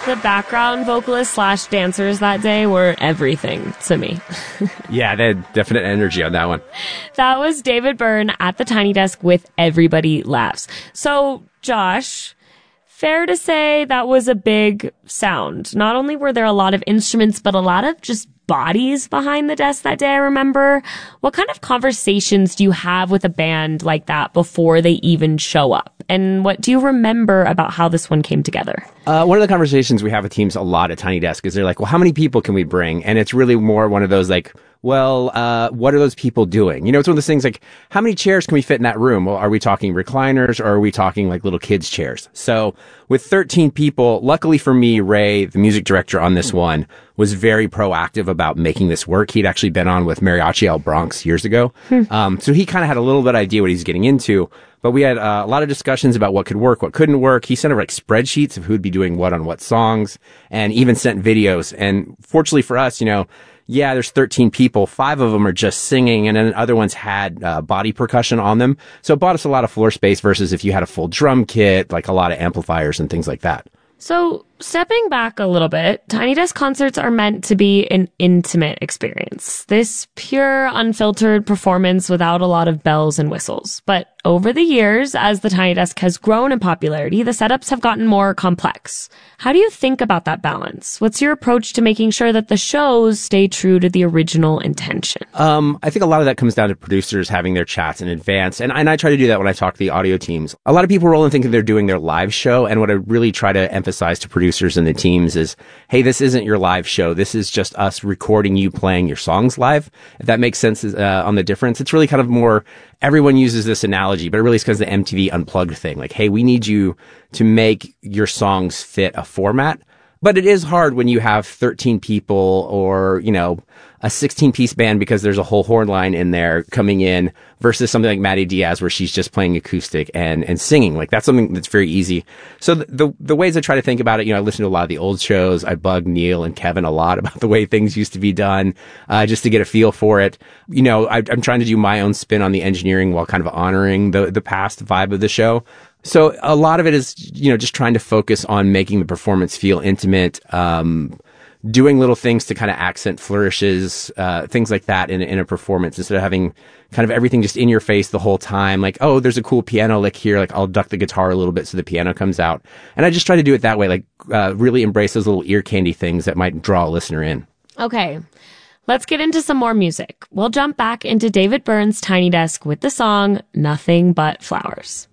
The background vocalists / dancers that day were everything to me. Yeah, they had definite energy on that one. That was David Byrne at the Tiny Desk with Everybody Laughs. So, Josh, fair to say that was a big sound. Not only were there a lot of instruments, but a lot of just bodies behind the desk that day, I remember. What kind of conversations do you have with a band like that before they even show up? And what do you remember about how this one came together? One of the conversations we have with teams a lot at Tiny Desk is they're like, well, how many people can we bring? And it's really more one of those like, well, what are those people doing? You know, it's one of those things like, how many chairs can we fit in that room? Well, are we talking recliners or are we talking like little kids' chairs? So with 13 people, luckily for me, Ray, the music director on this one, was very proactive about making this work. He'd actually been on with Mariachi El Bronx years ago. So he kind of had a little bit of idea what he's getting into. But we had a lot of discussions about what could work, what couldn't work. He sent over like spreadsheets of who'd be doing what on what songs and even sent videos. And fortunately for us, you know, yeah, there's 13 people. 5 of them are just singing and then other ones had body percussion on them. So it bought us a lot of floor space versus if you had a full drum kit, like a lot of amplifiers and things like that. So, stepping back a little bit, Tiny Desk concerts are meant to be an intimate experience. This pure, unfiltered performance without a lot of bells and whistles. But over the years, as the Tiny Desk has grown in popularity, the setups have gotten more complex. How do you think about that balance? What's your approach to making sure that the shows stay true to the original intention? I think a lot of that comes down to producers having their chats in advance. And I try to do that when I talk to the audio teams. A lot of people roll in thinking they're doing their live show. And what I really try to emphasize to producers and the teams is, hey, this isn't your live show. This is just us recording you playing your songs live. If that makes sense on the difference, it's really kind of more, everyone uses this analogy, but it really is because of the MTV Unplugged thing. Like, hey, we need you to make your songs fit a format. But it is hard when you have 13 people or, you know, a 16-piece band because there's a whole horn line in there coming in versus something like Maddie Diaz where she's just playing acoustic and singing. Like, that's something that's very easy. So the ways I try to think about it, you know, I listen to a lot of the old shows. I bug Neil and Kevin a lot about the way things used to be done, just to get a feel for it. You know, I'm trying to do my own spin on the engineering while kind of honoring the past vibe of the show. So a lot of it is, you know, just trying to focus on making the performance feel intimate, doing little things to kind of accent flourishes, things like that in a performance instead of having kind of everything just in your face the whole time. Like, oh, there's a cool piano lick here. Like, I'll duck the guitar a little bit so the piano comes out. And I just try to do it that way. Like, really embrace those little ear candy things that might draw a listener in. Okay. Let's get into some more music. We'll jump back into David Byrne's Tiny Desk with the song Nothing But Flowers.